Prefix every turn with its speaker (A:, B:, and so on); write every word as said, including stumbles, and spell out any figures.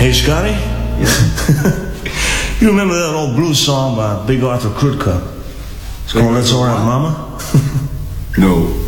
A: Hey, Scotty? You remember that old blues song by Big Arthur Krutka? It's called That's All Right, Mama?
B: No.